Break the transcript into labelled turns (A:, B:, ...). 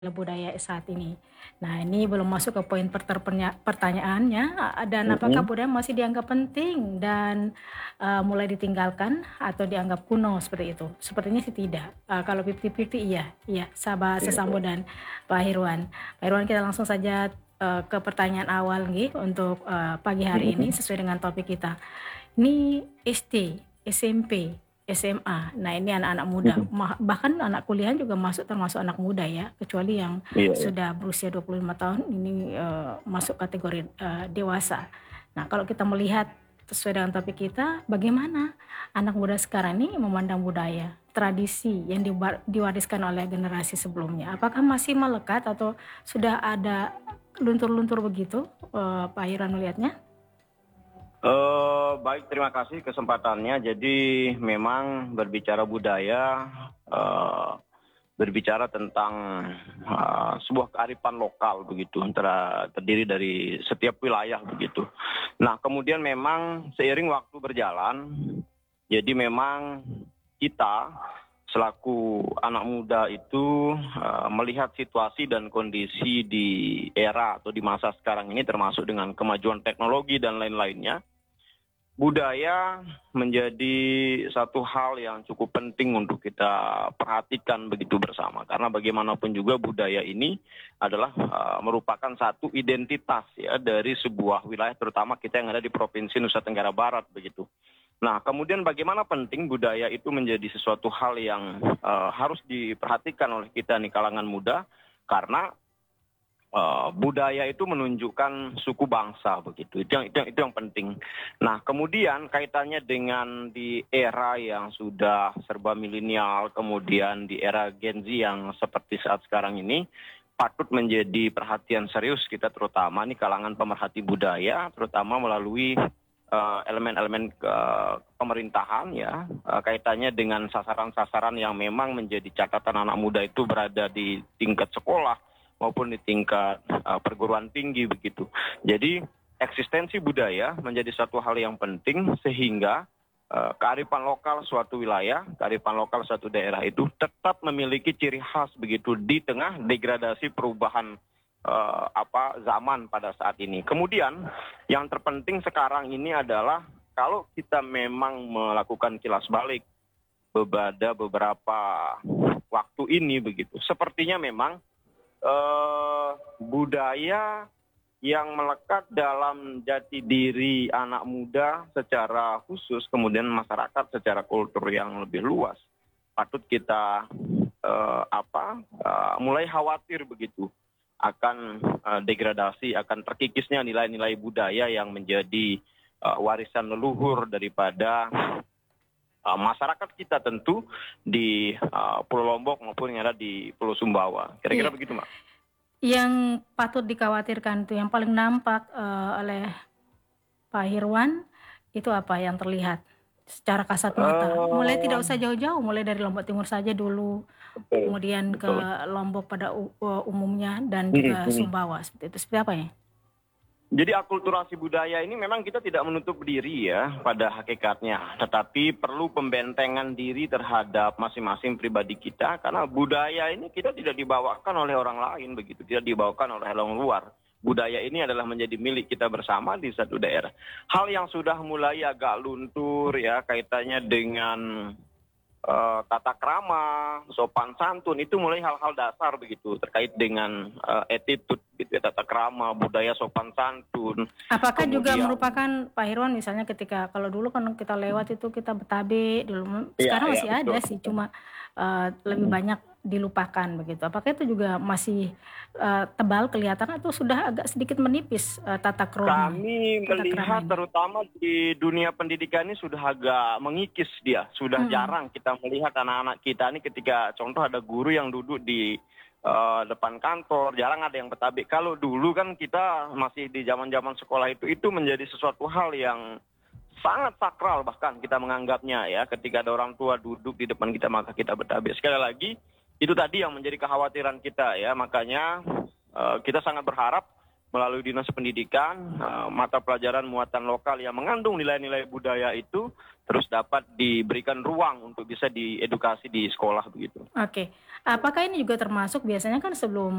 A: budaya saat ini. Nah, ini belum masuk ke poin pertanyaannya, dan apakah
B: Mhm.
A: budaya masih dianggap penting dan, mulai ditinggalkan atau dianggap kuno seperti itu? Sepertinya sih tidak, kalau 50-50 iya iya,
B: Iya,
A: Sambo dan Pak Hirwan. Pak Hirwan, kita langsung saja, ke pertanyaan awal nggih untuk, pagi hari ini
B: mhm.
A: sesuai dengan topik kita. Ini SD, SMP, SMA. Nah, ini anak-anak muda,
B: Mhm.
A: bahkan anak kuliahan juga termasuk anak muda ya, kecuali yang
B: Iya, iya.
A: sudah berusia 25 tahun ini, masuk kategori, dewasa. Nah, kalau kita melihat sesuai dengan topik kita, bagaimana anak muda sekarang ini memandang budaya, tradisi yang diwariskan oleh generasi sebelumnya? Apakah masih melekat atau sudah ada luntur-luntur begitu, Pak Hiran melihatnya?
B: Baik, terima kasih kesempatannya. Jadi memang berbicara budaya, eee, berbicara tentang, sebuah kearifan lokal begitu, terdiri dari setiap wilayah begitu. Nah, kemudian memang seiring waktu berjalan, jadi memang kita selaku anak muda itu, melihat situasi dan kondisi di era atau di masa sekarang ini termasuk dengan kemajuan teknologi dan lain-lainnya, budaya menjadi satu hal yang cukup penting untuk kita perhatikan begitu bersama. Karena bagaimanapun juga budaya ini adalah merupakan satu identitas ya dari sebuah wilayah, terutama kita yang ada di Provinsi Nusa Tenggara Barat begitu. Nah, kemudian bagaimana penting budaya itu menjadi sesuatu hal yang harus diperhatikan oleh kita nih kalangan muda, karena budaya itu menunjukkan suku bangsa begitu. Itu yang penting. Nah, kemudian kaitannya dengan di era yang sudah serba milenial, kemudian di era Gen Z yang seperti saat sekarang ini, patut menjadi perhatian serius kita, terutama nih kalangan pemerhati budaya, terutama melalui elemen-elemen pemerintahan ya, kaitannya dengan sasaran-sasaran yang memang menjadi catatan anak muda itu berada di tingkat sekolah maupun di tingkat perguruan tinggi begitu. Jadi eksistensi budaya menjadi satu hal yang penting sehingga kearifan lokal suatu wilayah, kearifan lokal suatu daerah itu tetap memiliki ciri khas begitu di tengah degradasi perubahan zaman pada saat ini. Kemudian yang terpenting sekarang ini adalah kalau kita memang melakukan kilas balik pada beberapa waktu ini begitu, sepertinya memang budaya yang melekat dalam jati diri anak muda secara khusus, kemudian masyarakat secara kultur yang lebih luas, patut kita mulai khawatir begitu akan degradasi, akan terkikisnya nilai-nilai budaya yang menjadi warisan leluhur daripada masyarakat kita tentu di Pulau Lombok maupun yang ada di Pulau Sumbawa. Kira-kira
A: Iya.
B: begitu, Mbak.
A: Yang patut dikhawatirkan itu yang paling nampak, oleh Pak Hirwan, itu apa yang terlihat secara kasat mata? Mulai tidak
B: Eee,
A: usah jauh-jauh, mulai dari Lombok Timur saja dulu,
B: betul,
A: kemudian ke
B: betul.
A: Lombok pada umumnya dan
B: Mhm,
A: juga
B: mhm.
A: Sumbawa seperti itu. Seperti apa ya?
B: Jadi akulturasi budaya ini memang kita tidak menutup diri ya pada hakikatnya, tetapi perlu pembentengan diri terhadap masing-masing pribadi kita, karena budaya ini kita tidak dibawakan oleh orang lain begitu, tidak dibawakan oleh orang luar. Budaya ini adalah menjadi milik kita bersama di satu daerah. Hal yang sudah mulai agak luntur ya kaitannya dengan tata krama, sopan santun, itu mulai hal-hal dasar begitu terkait dengan attitude gitu ya, tata krama, budaya sopan santun,
A: Apakah juga
B: kemudian
A: merupakan Pak Irwan misalnya ketika kalau dulu kan kita lewat itu kita betabe dulu,
B: iya,
A: sekarang
B: iya,
A: masih ada
B: betul,
A: sih
B: betul.
A: cuma, lebih
B: Mhm.
A: banyak dilupakan begitu. Apakah itu juga masih, tebal kelihatan atau sudah agak sedikit menipis,
B: Kami
A: tata krama
B: melihat
A: ini?
B: terutama di dunia pendidikan ini sudah agak mengikis dia, sudah
A: Mhm.
B: jarang kita melihat anak-anak kita ini ketika contoh ada guru yang duduk di depan kantor, jarang ada yang betabe. Kalau dulu kan kita masih di zaman-zaman sekolah itu menjadi sesuatu hal yang sangat sakral bahkan kita menganggapnya ya, ketika ada orang tua duduk di depan kita maka kita betabe. Sekali lagi, itu tadi yang menjadi kekhawatiran kita ya, makanya kita sangat berharap melalui Dinas Pendidikan, mata pelajaran muatan lokal yang mengandung nilai-nilai budaya itu terus dapat diberikan ruang untuk bisa diedukasi di sekolah begitu.
A: Oke. Apakah ini juga termasuk biasanya kan sebelum